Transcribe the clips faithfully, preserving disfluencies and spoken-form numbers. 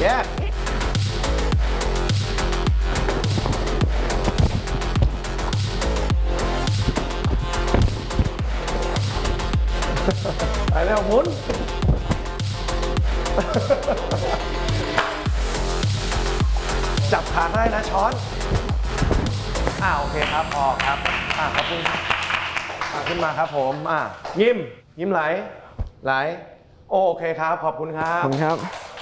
แยกไปแล้วหมุนจับขาได้นะช้อนอ่าโอเคครับออกครับอ่าขอบคุณอ่าขึ้นมาครับผมอ่ายิ้มยิ้มไหลไหลโอเคครับขอบคุณครับขอบคุณครับ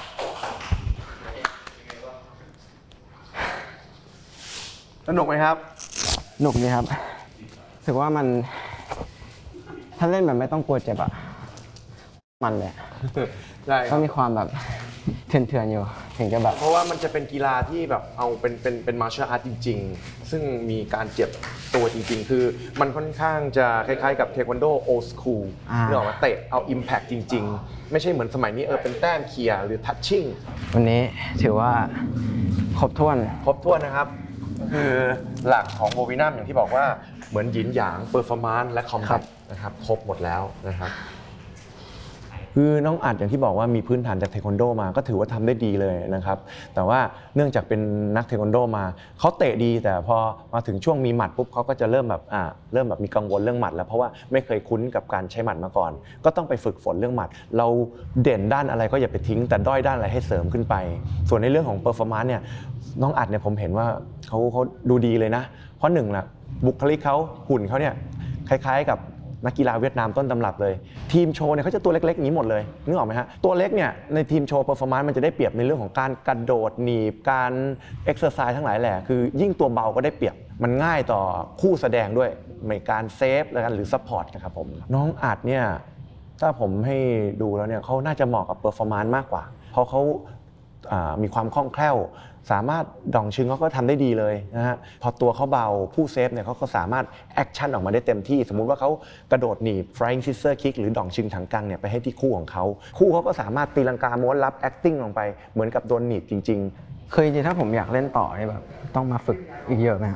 สนุกไหมครับหนุกดีครับรู้สึกว่ามันถ้าเล่นแบบไม่ต้องกลัวเจ็บอะมันเลยได้ก็มีความแบบเถื่อนๆอยู่ถึงจะแบบเพราะว่ามันจะเป็นกีฬาที่แบบเอาเป็นเป็นเป็นมาร์เชียลอาร์ตจริงๆซึ่งมีการเจ็บตัวจริงๆคือมันค่อนข้างจะคล้ายๆกับเทควันโดโอสคูลเรื่องว่าเตะเอา Impact จริงๆไม่ใช่เหมือนสมัยนี้เออเป็นแต้มเคลียร์หรือทัชชิ่งวันนี้ถือว่าครบถ้วนครบถ้วนนะครับคือหลักของโบวีนัมอย่างที่บอกว่าเหมือนหยินหยางเปอร์ฟอร์มานซ์และคอมแบทนะครับครบหมดแล้วนะครับคือน้องอัดอย่างที่บอกว่ามีพื้นฐานจากเทควันโดมาก็ถือว่าทำได้ดีเลยนะครับแต่ว่าเนื่องจากเป็นนักเทควันโดมาเขาเตะดีแต่พอมาถึงช่วงมีหมัดปุ๊บเขาก็จะเริ่มแบบอ่าเริ่มแบบมีกังวลเรื่องหมัดแล้วเพราะว่าไม่เคยคุ้นกับการใช้หมัดมาก่อนก็ต้องไปฝึกฝนเรื่องหมัดเราเด่นด้านอะไรก็อย่าไปทิ้งแต่ด้อยด้านอะไรให้เสริมขึ้นไปส่วนในเรื่องของเปอร์ฟอร์มานซ์เนี่ยน้องอัดเนี่ยผมเห็นว่าเขาเขาดูดีเลยนะเพราะหนึ่งละบุคลิกเขาหุ่นเขาเนี่ยคล้ายๆกับนักกีฬาเวียดนามต้นตำรับเลยทีมโชว์เนี่ยเขาจะตัวเล็กๆอย่างนี้หมดเลยนึกออกไหมฮะตัวเล็กเนี่ยในทีมโชว์เปอร์ฟอร์มานซ์มันจะได้เปรียบในเรื่องของการกระโดดหนีบการเอ็กซ์เซอร์ไซส์ทั้งหลายแหละคือยิ่งตัวเบาก็ได้เปรียบมันง่ายต่อคู่แสดงด้วยในการเซฟและกันหรือซัพพอร์ตนะครับผมน้องอัดเนี่ยถ้าผมให้ดูแล้วเนี่ยเขาน่าจะเหมาะกับเปอร์ฟอร์มานซ์มากกว่าเพราะเขามีความคล่องแคล่วสามารถดองชึงเขาก็ทำได้ดีเลยนะฮะพอตัวเขาเบาผู้เซฟเนี่ยเขาก็สามารถแอคชั่นออกมาได้เต็มที่สมมุติว่าเขากระโดดหนีบ flying scissor kick หรือดองชึงถังกังเนี่ยไปให้ที่คู่ของเขาคู่เขาก็สามารถตีลังกาม้วนรับ acting ลงไปเหมือนกับโดนหนีบจริงๆเคยจริงถ้าผมอยากเล่นต่อนี่แบบต้องมาฝึกอีกเยอะไหม